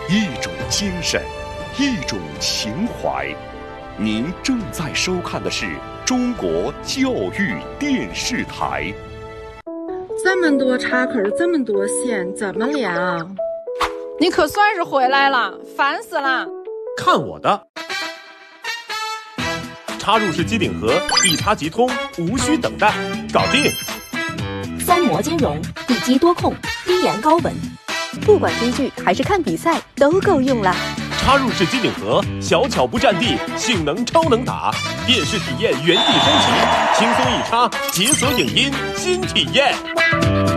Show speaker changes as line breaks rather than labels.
一种精神，一种情怀。您正在收看的是中国教育电视台。
这么多插口，这么多线，怎么连啊？
你可算是回来了，烦死了！
看我的！插入式机顶盒，一插即通，无需等待，搞定！
三模兼容，一机多控，低延高稳，不管追剧还是看比赛，都够用了。
插入式机顶盒，小巧不占地，性能超能打，电视体验原地升级，轻松一插，解锁影音新体验。